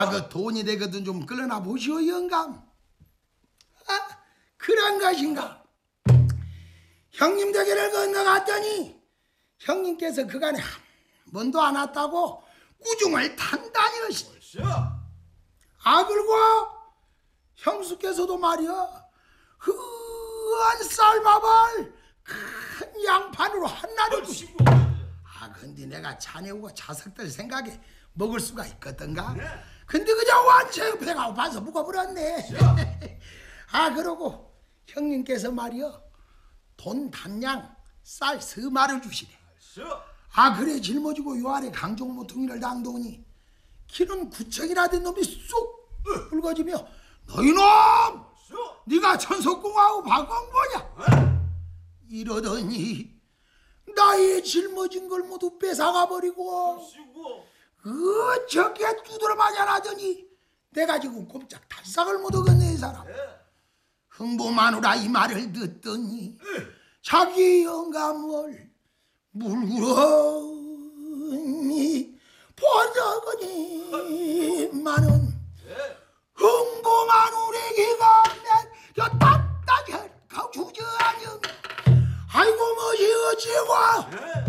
그 돈이 되거든 좀 끌어나 보시오 영감. 그런 것인가? 형님 댁에를 건너갔더니 형님께서 그간에 한 번도 안 왔다고 꾸중을 단단히 하시네. 그리고 형수께서도 말이야 흐한 쌀밥을 큰 양판으로 한나를 주시고. 근데 내가 자네하고 자석들 생각에 먹을 수가 있겠던가? 근데 그냥 완전 배가 고파서 묵어버렸네. 그러고 형님께서 말이야 돈 단량 쌀 3마를 주시네. 그래 짊어지고 요 아래 강종모퉁이를 당도니 키는 9척이나 된 놈이 쑥 붉어지며 너희놈! 네가 천석궁하고 박광보냐? 이러더니 나의 짊어진 걸 모두 뺏어가버리고 저게 두드러 맞아나더니 내가 지금 꼼짝 달싹을 못 하겠네 이 사람. 흥부마누라 이 말을 듣더니 자기 영감을 물구러니 보더거니만은 흥부마누라기가 저 답답해 주저하니 아이고 뭐지 어찌고